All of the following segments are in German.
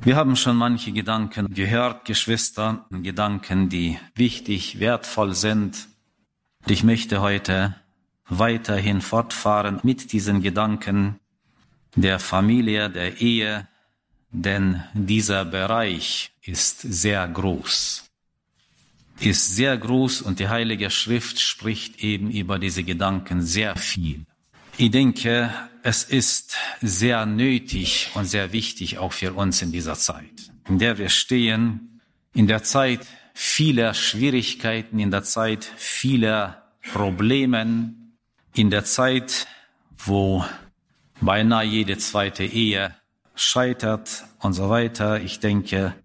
Wir haben schon manche Gedanken gehört, Geschwister, Gedanken, die wichtig, wertvoll sind. Ich möchte heute weiterhin fortfahren mit diesen Gedanken der Familie, der Ehe, denn dieser Bereich ist sehr groß. Ist sehr groß und die Heilige Schrift spricht eben über diese Gedanken sehr viel. Ich denke, es ist sehr nötig und sehr wichtig auch für uns in dieser Zeit, in der wir stehen, in der Zeit vieler Schwierigkeiten, in der Zeit vieler Problemen, in der Zeit, wo beinahe jede zweite Ehe scheitert und so weiter. Ich denke,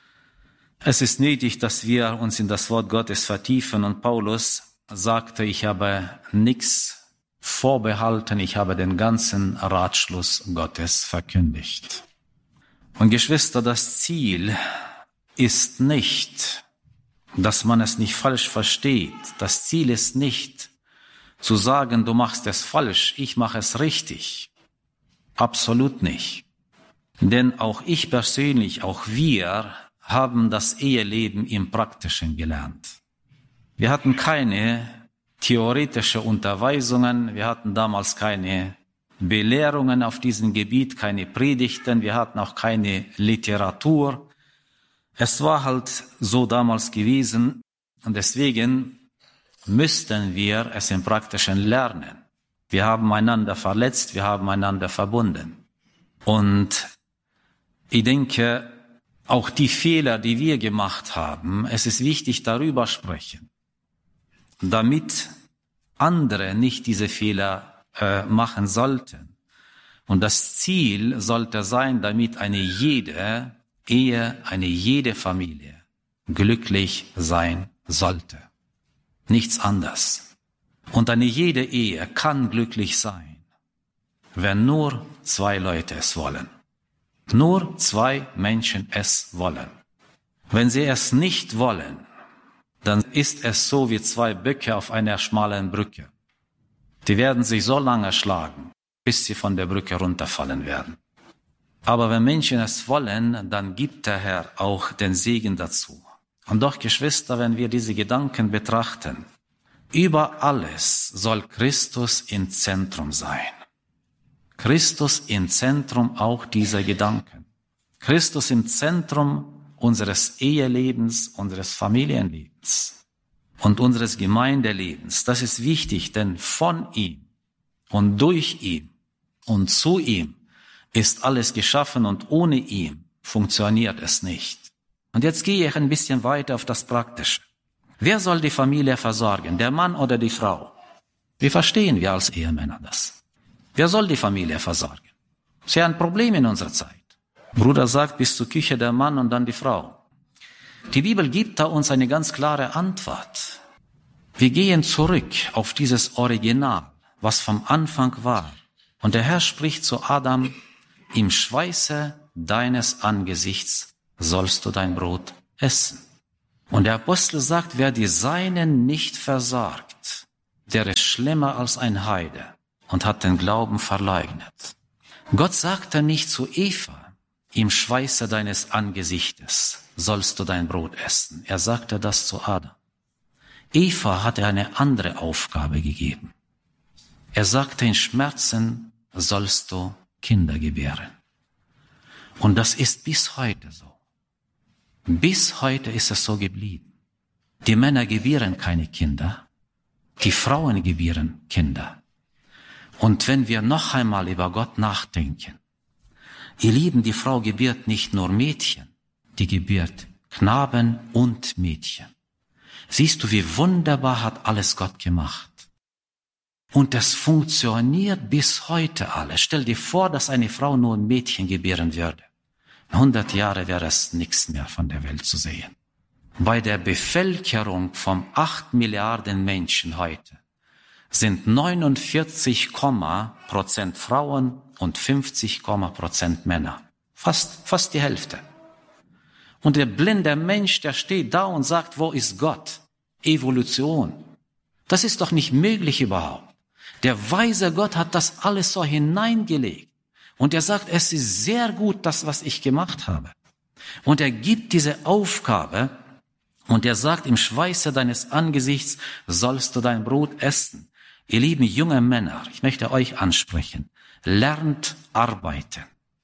es ist nötig, dass wir uns in das Wort Gottes vertiefen. Und Paulus sagte, ich habe nichts vorbehalten, ich habe den ganzen Ratschluss Gottes verkündigt. Und Geschwister, das Ziel ist nicht, dass man es nicht falsch versteht. Das Ziel ist nicht zu sagen, du machst es falsch, ich mache es richtig. Absolut nicht. Denn auch ich persönlich, auch wir haben das Eheleben im Praktischen gelernt. Wir hatten keine theoretische Unterweisungen, wir hatten damals keine Belehrungen auf diesem Gebiet, keine Predigten, wir hatten auch keine Literatur. Es war halt so damals gewesen und deswegen müssten wir es im Praktischen lernen. Wir haben einander verletzt, wir haben einander verbunden. Und ich denke, auch die Fehler, die wir gemacht haben, es ist wichtig, darüber sprechen, damit andere nicht diese Fehler machen sollten. Und das Ziel sollte sein, damit eine jede Ehe, eine jede Familie glücklich sein sollte. Nichts anderes. Und eine jede Ehe kann glücklich sein, wenn nur zwei Leute es wollen. Nur zwei Menschen es wollen. Wenn sie es nicht wollen, dann ist es so wie zwei Böcke auf einer schmalen Brücke. Die werden sich so lange schlagen, bis sie von der Brücke runterfallen werden. Aber wenn Menschen es wollen, dann gibt der Herr auch den Segen dazu. Und doch, Geschwister, wenn wir diese Gedanken betrachten, über alles soll Christus im Zentrum sein. Christus im Zentrum auch dieser Gedanken. Christus im Zentrum unseres Ehelebens, unseres Familienlebens und unseres Gemeindelebens. Das ist wichtig, denn von ihm und durch ihn und zu ihm ist alles geschaffen und ohne ihn funktioniert es nicht. Und jetzt gehe ich ein bisschen weiter auf das Praktische. Wer soll die Familie versorgen, der Mann oder die Frau? Wie verstehen wir als Ehemänner das? Wer soll die Familie versorgen? Das ist ja ein Problem in unserer Zeit. Bruder sagt, bis zur Küche der Mann und dann die Frau. Die Bibel gibt da uns eine ganz klare Antwort. Wir gehen zurück auf dieses Original, was vom Anfang war. Und der Herr spricht zu Adam, im Schweiße deines Angesichts sollst du dein Brot essen. Und der Apostel sagt, wer die Seinen nicht versorgt, der ist schlimmer als ein Heide und hat den Glauben verleugnet. Gott sagte nicht zu Eva, im Schweiße deines Angesichtes sollst du dein Brot essen. Er sagte das zu Adam. Eva hatte eine andere Aufgabe gegeben. Er sagte, in Schmerzen sollst du Kinder gebären. Und das ist bis heute so. Bis heute ist es so geblieben. Die Männer gebären keine Kinder, die Frauen gebären Kinder. Und wenn wir noch einmal über Gott nachdenken, ihr Lieben, die Frau gebärt nicht nur Mädchen, die gebärt Knaben und Mädchen. Siehst du, wie wunderbar hat alles Gott gemacht. Und das funktioniert bis heute alles. Stell dir vor, dass eine Frau nur ein Mädchen gebären würde. In 100 Jahren wäre es nichts mehr von der Welt zu sehen. Bei der Bevölkerung von 8 Milliarden Menschen heute sind 49% Frauen und 50% Männer. Fast die Hälfte. Und der blinde Mensch, der steht da und sagt, wo ist Gott? Evolution. Das ist doch nicht möglich überhaupt. Der weise Gott hat das alles so hineingelegt. Und er sagt, es ist sehr gut, das, was ich gemacht habe. Und er gibt diese Aufgabe und er sagt, im Schweiße deines Angesichts sollst du dein Brot essen. Ihr lieben junge Männer, ich möchte euch ansprechen, lernt arbeiten.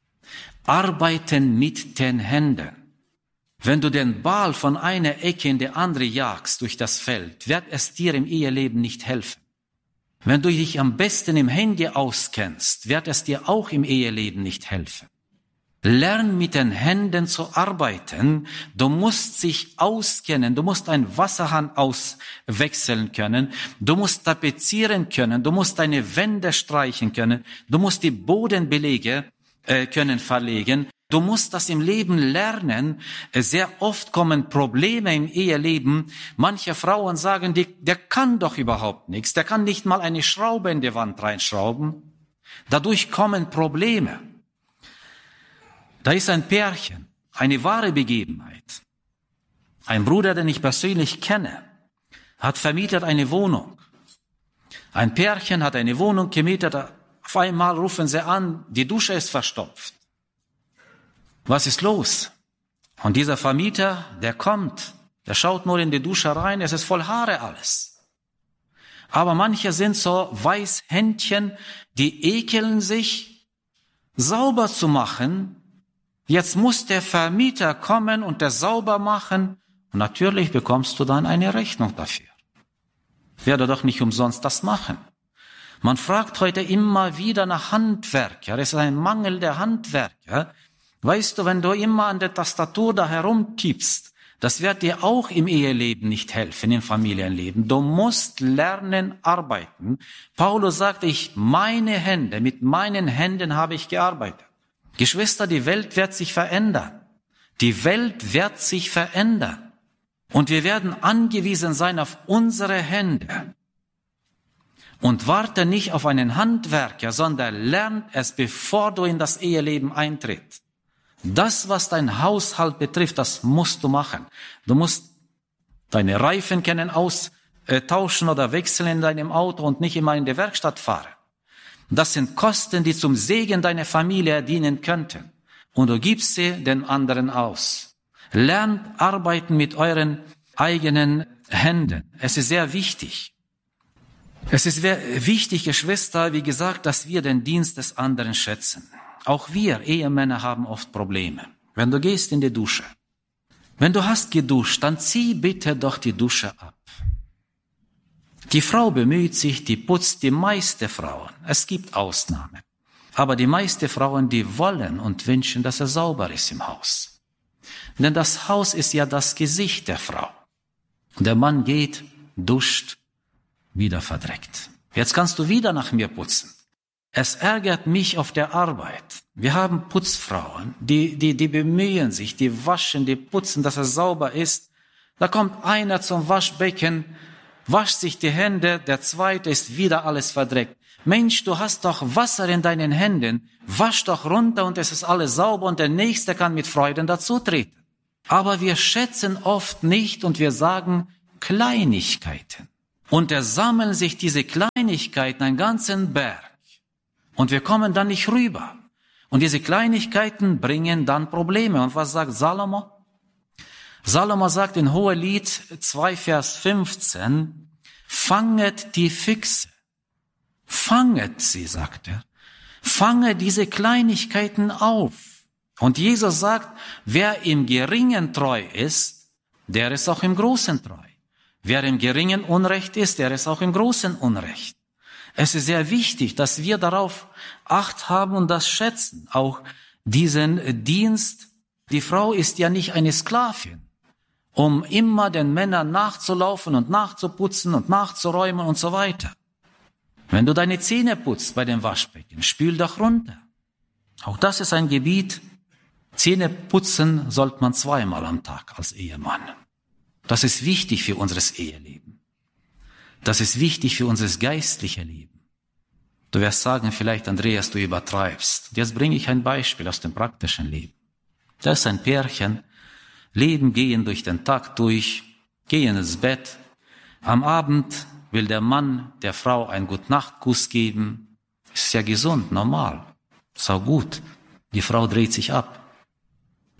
Arbeiten mit den Händen. Wenn du den Ball von einer Ecke in die andere jagst durch das Feld, wird es dir im Eheleben nicht helfen. Wenn du dich am besten im Handy auskennst, wird es dir auch im Eheleben nicht helfen. Lern mit den Händen zu arbeiten. Du musst dich auskennen. Du musst einen Wasserhahn auswechseln können. Du musst tapezieren können. Du musst deine Wände streichen können. Du musst die Bodenbelege können verlegen. Du musst das im Leben lernen. Sehr oft kommen Probleme im Eheleben. Manche Frauen sagen, der kann doch überhaupt nichts. Der kann nicht mal eine Schraube in die Wand reinschrauben. Dadurch kommen Probleme. Da ist ein Pärchen, eine wahre Begebenheit. Ein Bruder, den ich persönlich kenne, hat vermietet eine Wohnung. Ein Pärchen hat eine Wohnung gemietet. Auf einmal rufen sie an, die Dusche ist verstopft. Was ist los? Und dieser Vermieter, der kommt, der schaut nur in die Dusche rein, es ist voll Haare alles. Aber manche sind so Weißhändchen, die ekeln sich, sauber zu machen. Jetzt muss der Vermieter kommen und das sauber machen. Und natürlich bekommst du dann eine Rechnung dafür. Werde doch nicht umsonst das machen. Man fragt heute immer wieder nach Handwerker. Es ist ein Mangel der Handwerker. Weißt du, wenn du immer an der Tastatur da herumtippst, das wird dir auch im Eheleben nicht helfen, im Familienleben. Du musst lernen, arbeiten. Paulus sagte, mit meinen Händen habe ich gearbeitet. Geschwister, die Welt wird sich verändern. Die Welt wird sich verändern. Und wir werden angewiesen sein auf unsere Hände. Und warte nicht auf einen Handwerker, sondern lern es, bevor du in das Eheleben eintrittst. Das, was dein Haushalt betrifft, das musst du machen. Du musst deine Reifen austauschen oder wechseln in deinem Auto und nicht immer in die Werkstatt fahren. Das sind Kosten, die zum Segen deiner Familie dienen könnten. Und du gibst sie den anderen aus. Lernt arbeiten mit euren eigenen Händen. Es ist sehr wichtig. Es ist sehr wichtig, Geschwister, wie gesagt, dass wir den Dienst des anderen schätzen. Auch wir Ehemänner haben oft Probleme. Wenn du gehst in die Dusche, wenn du hast geduscht, dann zieh bitte doch die Dusche ab. Die Frau bemüht sich, die putzt, die meiste Frauen. Es gibt Ausnahmen. Aber die meisten Frauen, die wollen und wünschen, dass es sauber ist im Haus. Denn das Haus ist ja das Gesicht der Frau. Der Mann geht, duscht, wieder verdreckt. Jetzt kannst du wieder nach mir putzen. Es ärgert mich auf der Arbeit. Wir haben Putzfrauen, die bemühen sich, die waschen, die putzen, dass es sauber ist. Da kommt einer zum Waschbecken, wascht sich die Hände, der zweite ist wieder alles verdreckt. Mensch, du hast doch Wasser in deinen Händen, wasch doch runter und es ist alles sauber und der Nächste kann mit Freuden dazutreten. Aber wir schätzen oft nicht und wir sagen Kleinigkeiten. Und da sammeln sich diese Kleinigkeiten einen ganzen Berg. Und wir kommen dann nicht rüber. Und diese Kleinigkeiten bringen dann Probleme. Und was sagt Salomo? Salomo sagt in Hohelied 2, Vers 15, fanget die Füchse. Fanget sie, sagt er. Fange diese Kleinigkeiten auf. Und Jesus sagt, wer im Geringen treu ist, der ist auch im Großen treu. Wer im Geringen Unrecht ist, der ist auch im Großen Unrecht. Es ist sehr wichtig, dass wir darauf Acht haben und das schätzen. Auch diesen Dienst. Die Frau ist ja nicht eine Sklavin, um immer den Männern nachzulaufen und nachzuputzen und nachzuräumen und so weiter. Wenn du deine Zähne putzt bei dem Waschbecken, spül doch runter. Auch das ist ein Gebiet. Zähne putzen sollte man 2-mal am Tag als Ehemann. Das ist wichtig für unser Eheleben. Das ist wichtig für unser geistliches Leben. Du wirst sagen, vielleicht, Andreas, du übertreibst. Jetzt bringe ich ein Beispiel aus dem praktischen Leben. Da ist ein Pärchen, leben, gehen durch den Tag durch, gehen ins Bett. Am Abend will der Mann der Frau einen Gute-Nacht-Kuss geben. Ist ja gesund, normal. Ist auch gut. Die Frau dreht sich ab.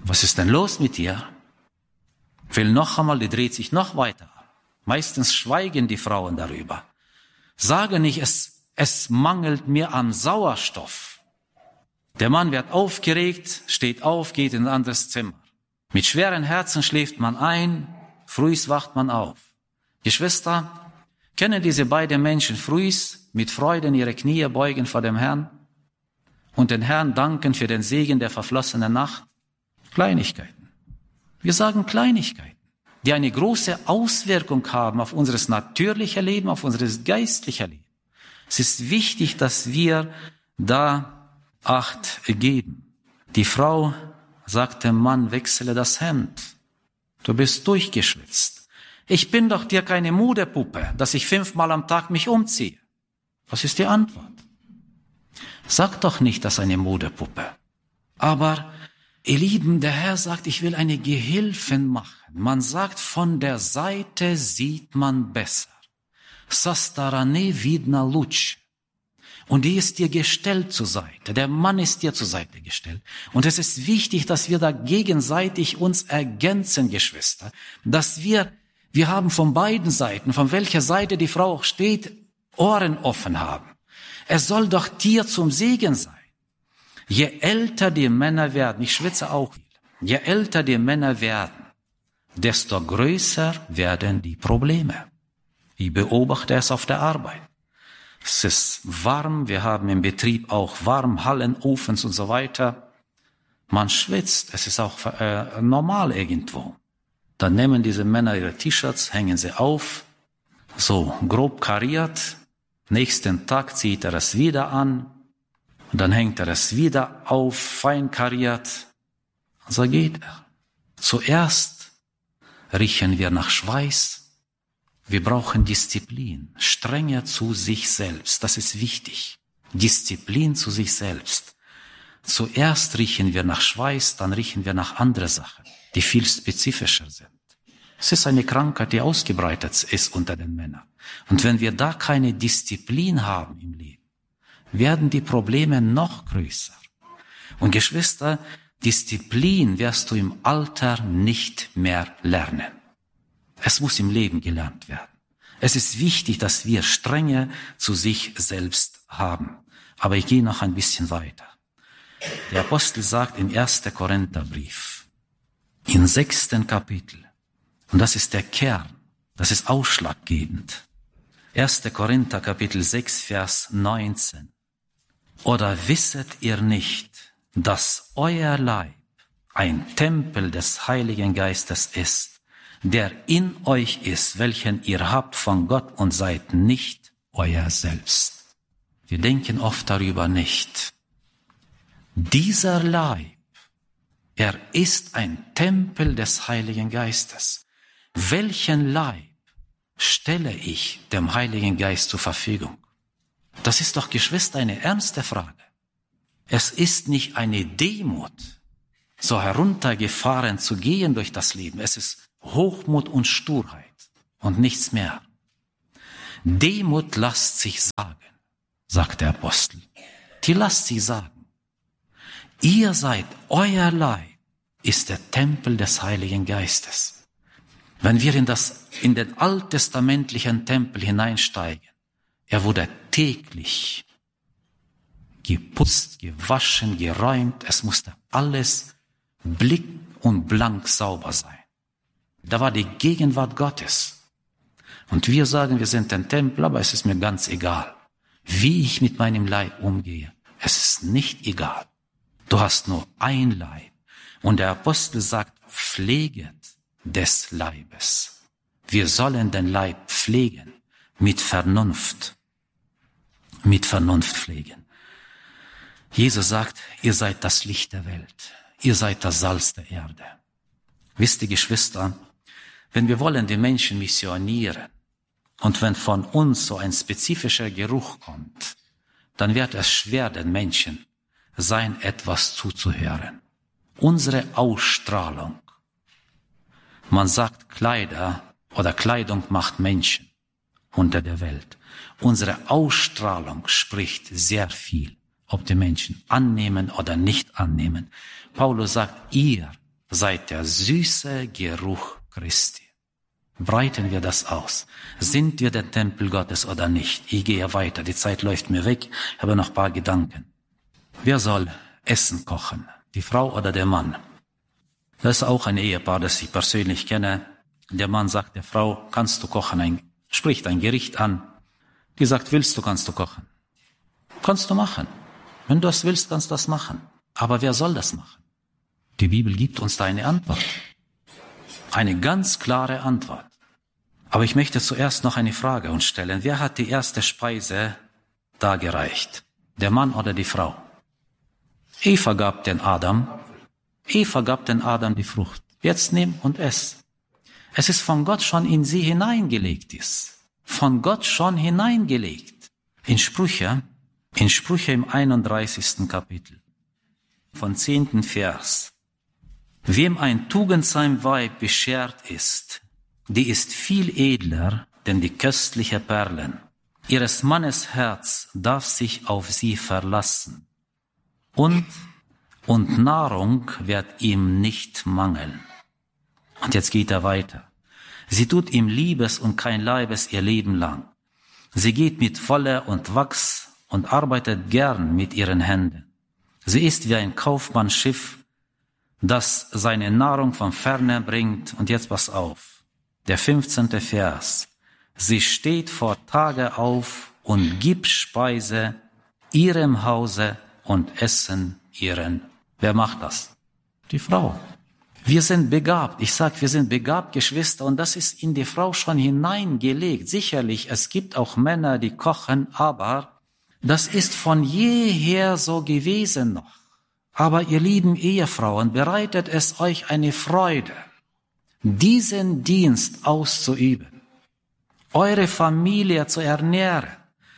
Was ist denn los mit dir? Will noch einmal, die dreht sich noch weiter. Meistens schweigen die Frauen darüber. Sage nicht, es mangelt mir an Sauerstoff. Der Mann wird aufgeregt, steht auf, geht in ein anderes Zimmer. Mit schweren Herzen schläft man ein, frühs wacht man auf. Geschwister, können diese beiden Menschen frühs mit Freuden ihre Knie beugen vor dem Herrn und den Herrn danken für den Segen der verflossenen Nacht? Kleinigkeiten. Wir sagen Kleinigkeiten, die eine große Auswirkung haben auf unser natürliches Leben, auf unser geistliches Leben. Es ist wichtig, dass wir da Acht geben. Die Frau sagt dem Mann, wechsle das Hemd. Du bist durchgeschwitzt. Ich bin doch dir keine Modepuppe, dass ich 5-mal am Tag mich umziehe. Was ist die Antwort? Sag doch nicht, das ist eine Modepuppe. Aber, ihr Lieben, der Herr sagt, ich will eine Gehilfin machen. Man sagt, von der Seite sieht man besser. Со стороны видно лучше. Und die ist dir gestellt zur Seite. Der Mann ist dir zur Seite gestellt. Und es ist wichtig, dass wir da gegenseitig uns ergänzen, Geschwister. Dass wir haben von beiden Seiten, von welcher Seite die Frau auch steht, Ohren offen haben. Es soll doch dir zum Segen sein. Je älter die Männer werden, ich schwitze auch viel, je älter die Männer werden, desto größer werden die Probleme. Ich beobachte es auf der Arbeit. Es ist warm, wir haben im Betrieb auch warm, Hallenofens und so weiter. Man schwitzt, es ist auch normal irgendwo. Dann nehmen diese Männer ihre T-Shirts, hängen sie auf, so grob kariert. Nächsten Tag zieht er es wieder an und dann hängt er es wieder auf, fein kariert. Und so geht er. Zuerst riechen wir nach Schweiß. Wir brauchen Disziplin, Strenge zu sich selbst. Das ist wichtig. Disziplin zu sich selbst. Zuerst riechen wir nach Schweiß, dann riechen wir nach anderen Sachen, die viel spezifischer sind. Es ist eine Krankheit, die ausgebreitet ist unter den Männern. Und wenn wir da keine Disziplin haben im Leben, werden die Probleme noch größer. Und Geschwister, Disziplin wirst du im Alter nicht mehr lernen. Es muss im Leben gelernt werden. Es ist wichtig, dass wir Strenge zu sich selbst haben. Aber ich gehe noch ein bisschen weiter. Der Apostel sagt im 1. Korintherbrief, im 6. Kapitel, und das ist der Kern, das ist ausschlaggebend. 1. Korinther Kapitel 6, Vers 19. Oder wisset ihr nicht, dass euer Leib ein Tempel des Heiligen Geistes ist, der in euch ist, welchen ihr habt von Gott und seid nicht euer selbst. Wir denken oft darüber nicht. Dieser Leib, er ist ein Tempel des Heiligen Geistes. Welchen Leib stelle ich dem Heiligen Geist zur Verfügung? Das ist doch, Geschwister, eine ernste Frage. Es ist nicht eine Demut, so heruntergefahren zu gehen durch das Leben. Es ist Hochmut und Sturheit und nichts mehr. Demut lasst sich sagen, sagt der Apostel. Die lasst sich sagen. Ihr seid, euer Leib ist der Tempel des Heiligen Geistes. Wenn wir in den alttestamentlichen Tempel hineinsteigen, er wurde täglich geputzt, gewaschen, geräumt. Es musste alles blick und blank sauber sein. Da war die Gegenwart Gottes. Und wir sagen, wir sind ein Tempel, aber es ist mir ganz egal, wie ich mit meinem Leib umgehe. Es ist nicht egal. Du hast nur ein Leib. Und der Apostel sagt, pfleget des Leibes. Wir sollen den Leib pflegen, mit Vernunft. Mit Vernunft pflegen. Jesus sagt, ihr seid das Licht der Welt. Ihr seid das Salz der Erde. Wisst ihr, Geschwister, wenn wir wollen die Menschen missionieren und wenn von uns so ein spezifischer Geruch kommt, dann wird es schwer, den Menschen sein etwas zuzuhören. Unsere Ausstrahlung. Man sagt, Kleider oder Kleidung macht Menschen unter der Welt. Unsere Ausstrahlung spricht sehr viel, ob die Menschen annehmen oder nicht annehmen. Paulus sagt, ihr seid der süße Geruch Christi. Breiten wir das aus. Sind wir der Tempel Gottes oder nicht? Ich gehe weiter, die Zeit läuft mir weg, ich habe noch ein paar Gedanken. Wer soll Essen kochen? Die Frau oder der Mann? Das ist auch ein Ehepaar, das ich persönlich kenne. Der Mann sagt der Frau, kannst du kochen? Spricht ein Gericht an. Die sagt, willst du, kannst du kochen. Kannst du machen. Wenn du das willst, kannst du das machen. Aber wer soll das machen? Die Bibel gibt uns da eine Antwort. Eine ganz klare Antwort. Aber ich möchte zuerst noch eine Frage uns stellen. Wer hat die erste Speise dargereicht? Der Mann oder die Frau? Eva gab den Adam die Frucht. Jetzt nimm und ess. Es ist von Gott schon in sie hineingelegt ist. Von Gott schon hineingelegt. In Sprüche im 31. Kapitel, von 10. Vers. Wem ein tugendsam Weib beschert ist, die ist viel edler, denn die köstliche Perlen. Ihres Mannes Herz darf sich auf sie verlassen. Und Nahrung wird ihm nicht mangeln. Und jetzt geht er weiter. Sie tut ihm Liebes und kein Leibes ihr Leben lang. Sie geht mit Wolle und Wachs und arbeitet gern mit ihren Händen. Sie ist wie ein Kaufmannsschiff, das seine Nahrung von ferne bringt. Und jetzt pass auf, der 15. Vers. Sie steht vor Tage auf und gibt Speise ihrem Hause und Essen ihren. Wer macht das? Die Frau. Wir sind begabt. Ich sage, wir sind begabt, Geschwister, und das ist in die Frau schon hineingelegt. Sicherlich, es gibt auch Männer, die kochen, aber das ist von jeher so gewesen noch. Aber ihr lieben Ehefrauen, bereitet es euch eine Freude, diesen Dienst auszuüben, eure Familie zu ernähren.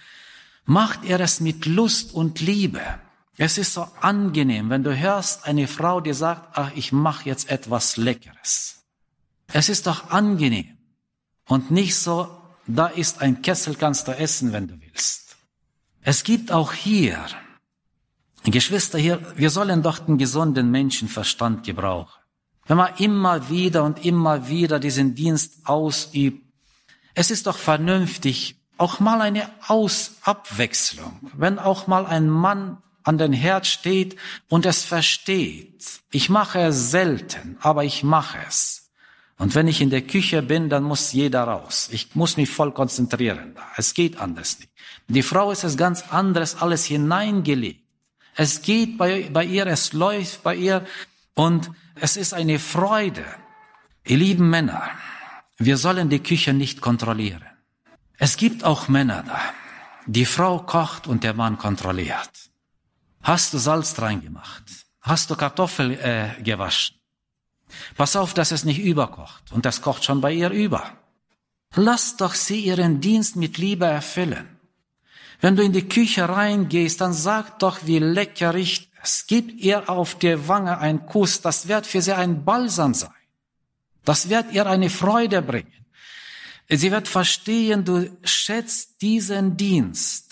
Macht ihr es mit Lust und Liebe. Es ist so angenehm, wenn du hörst eine Frau, die sagt, ach, ich mache jetzt etwas Leckeres. Es ist doch angenehm und nicht so, da ist ein Kessel, kannst du essen, wenn du willst. Es gibt auch hier, Geschwister, wir sollen doch den gesunden Menschenverstand gebrauchen. Wenn man immer wieder diesen Dienst ausübt, es ist doch vernünftig, auch mal eine Abwechslung, wenn auch mal ein Mann an den Herd steht und es versteht. Ich mache es selten, aber ich mache es. Und wenn ich in der Küche bin, dann muss jeder raus. Ich muss mich voll konzentrieren. Es geht anders nicht. Die Frau ist es ganz anderes alles hineingelegt. Es geht bei ihr, es läuft bei ihr und es ist eine Freude. Ihr lieben Männer, wir sollen die Küche nicht kontrollieren. Es gibt auch Männer da. Die Frau kocht und der Mann kontrolliert. Hast du Salz reingemacht? Hast du Kartoffel gewaschen? Pass auf, dass es nicht überkocht. Und das kocht schon bei ihr über. Lass doch sie ihren Dienst mit Liebe erfüllen. Wenn du in die Küche reingehst, dann sag doch, wie lecker riecht es. Gib ihr auf die Wange einen Kuss. Das wird für sie ein Balsam sein. Das wird ihr eine Freude bringen. Sie wird verstehen, du schätzt diesen Dienst.